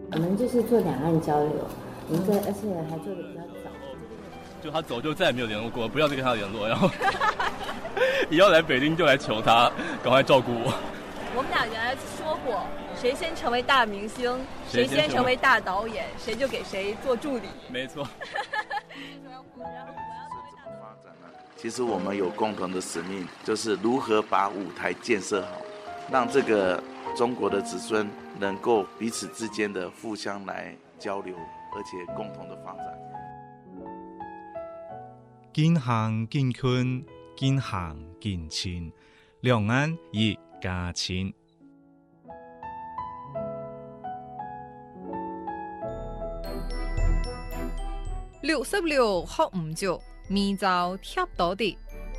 我们就是做两岸交流，而且还做的比较早。 就他走就再也没有联络过，不要再跟他联络，然后以后来北京就来求他赶快照顾我。 我们俩原来说过，谁先成为大明星，谁先成为大导演，谁就给谁做助理。 没错。 其实我们有共同的使命，就是如何把舞台建设好，让这个中国的子孙能够彼此之间的互相来交流，而且共同的发展。 近乡近近，近乡近亲，两岸一家亲。 66學唔足，面罩貼到地。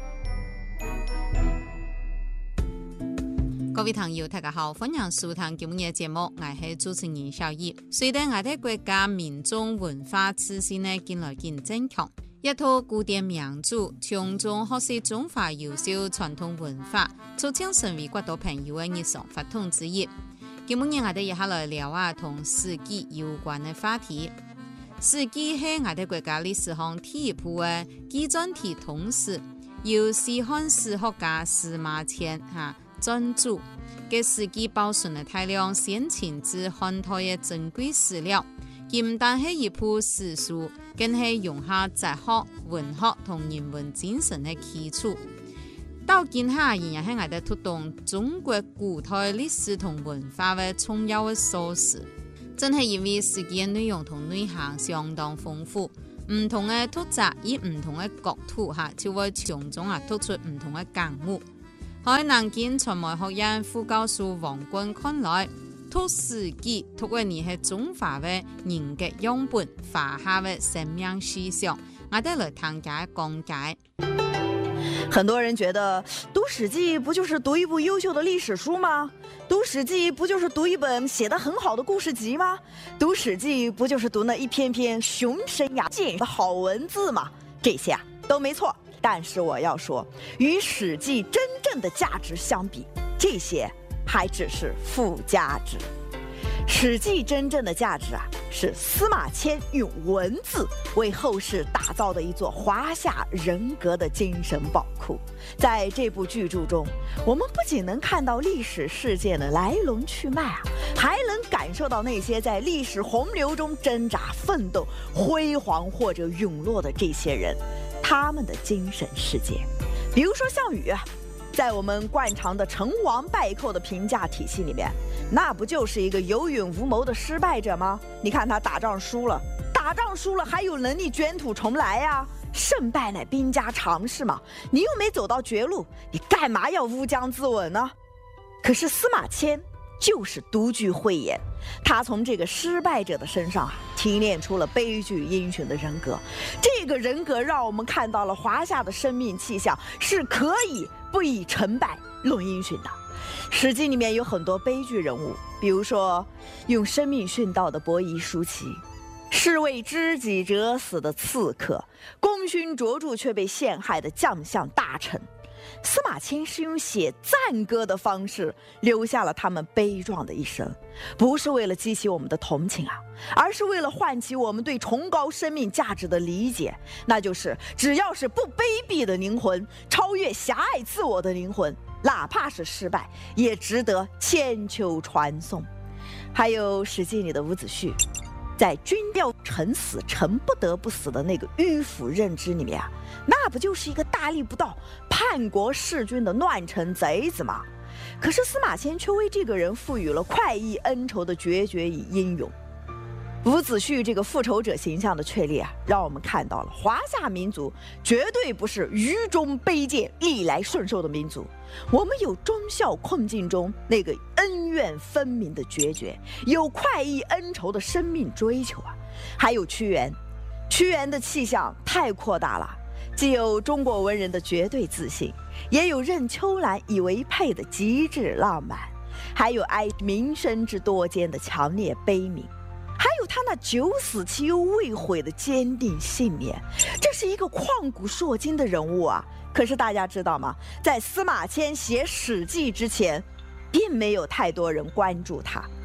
各位朋友，大家好，歡迎收聽今日嘅節目，我係主持人小葉。隨着我哋國家民眾文化自信呢，近來更增強。一套古典名著，從中學習中華優秀傳統文化，促進成為國度朋友嘅日常活動之一。今日我哋一下來聊下同史記有關嘅話題。史記係我哋國家歷史上第一部嘅記載體通史，由西漢史學家司馬遷撰著。嘅史記保存了大量先秦至漢代嘅珍貴史料。唔單係一部史書，更係融合哲學、文學同人文精神嘅基礎。到今下仍然係我哋推動中國古代歷史同文化嘅重要嘅鎖匙。真係因為史記嘅內容同內涵相當豐富，唔同嘅讀者以唔同嘅角度就會從中突出唔同嘅感悟。喺南京傳媒學院副教授王軍看來，讀史記讀嘅你係中華嘅人格樣本，華夏嘅生命思想，我哋來談解講解。 很多人覺得讀史記不就是讀一部優秀的歷史書嗎？讀史記不就是讀一本寫得很好的故事集嗎？讀史記不就是讀那一篇篇雄深雅健的好文字嗎？這些都沒錯，但是我要說，與史記真正的價值相比，這些還只是附加值。史記真正的價值是司馬遷用文字為後世打造的一座華夏人格的精神寶庫。在這部巨著中，我們不僅能看到歷史事件的來龍去脈還能感受到那些在歷史洪流中掙扎奮鬥、輝煌或者隕落的這些人，他們的精神世界。比如說項羽，在我們慣常的成王敗寇的評價體系裡面，那不就是一個有勇無謀的失敗者嗎？你看他打仗輸了還有能力捲土重來呀？勝敗乃兵家常事嘛，你又沒走到絕路，你幹嘛要烏江自刎呢？可是司馬遷就是獨具慧眼，他從這個失敗者的身上提煉出了悲劇英雄的人格。這個人格讓我們看到了華夏的生命氣象是可以不以成敗論英雄的。史記裡面有很多悲劇人物，比如說用生命殉道的伯夷叔齊，是為知己者死的刺客，功勳卓著卻被陷害的將相大臣。司馬遷是用寫讚歌的方式留下了他們悲壯的一生，不是為了激起我們的同情而是為了喚起我們對崇高生命價值的理解，那就是只要是不卑鄙的靈魂，超越狹隘自我的靈魂，哪怕是失敗也值得千秋傳頌。還有史記裡的伍子胥，在君要臣死，臣不得不死的那個迂腐認知裡面那不就是一個大逆不道、叛國弑君的亂臣賊子嗎？可是司馬遷卻為這個人賦予了快意恩仇的決絕與英勇。伍子胥這個復仇者形象的確立讓我們看到了華夏民族絕對不是愚忠卑賤、逆來順受的民族。我們有忠孝困境中那個恩怨分明的決絕，有快意恩仇的生命追求還有屈原。屈原的氣象太擴大了，既有中國文人的絕對自信，也有任秋蘭以為配的極致浪漫，還有哀民生之多艱的強烈悲憫，還有他那九死其猶未悔的堅定信念。這是一個曠古碩今的人物可是大家知道嗎？在司馬遷寫史記之前，並沒有太多人關注他。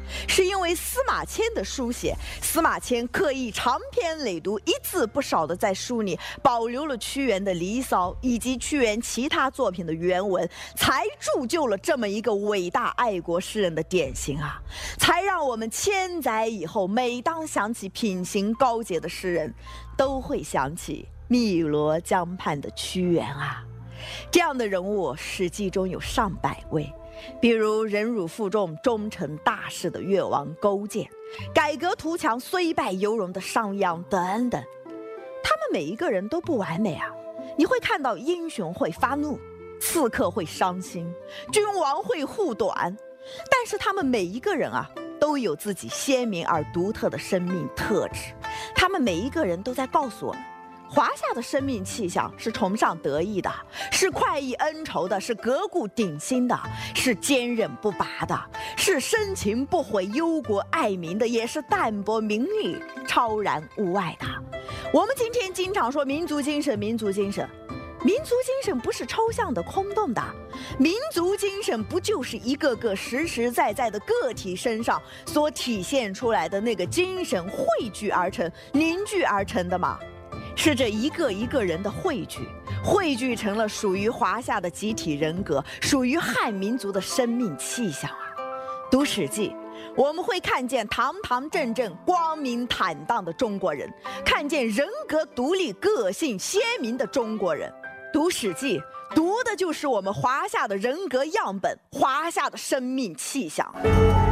是因为司马迁的书写，司马迁刻意长篇累牍，一字不少的在书里保留了屈原的《离骚》以及屈原其他作品的原文，才铸就了这么一个伟大爱国诗人的典型啊，才让我们千载以后每当想起品行高洁的诗人，都会想起汨罗江畔的屈原啊。这样的人物《史记》中有上百位，比如忍辱负重、忠诚大事的越王勾践，改革图强、虽败犹荣的商鞅等等。他们每一个人都不完美啊，你会看到英雄会发怒，刺客会伤心，君王会护短，但是他们每一个人啊，都有自己鲜明而独特的生命特质。他们每一个人都在告诉我们，华夏的生命气象是崇尚德义的，是快意恩仇的，是革故鼎新的，是坚韧不拔的，是深情不悔忧国爱民的，也是淡泊名利超然物外的。我们今天经常说民族精神，民族精神，民族精神不是抽象的空洞的，民族精神不就是一个个实实在在的个体身上所体现出来的那个精神汇聚而成、凝聚而成的吗？是这一个一个人的汇聚成了属于华夏的集体人格，属于汉民族的生命气象啊。读《史记》，我们会看见堂堂正正、光明坦荡的中国人，看见人格独立、个性鲜明的中国人。读《史记》，读的就是我们华夏的人格样本，华夏的生命气象。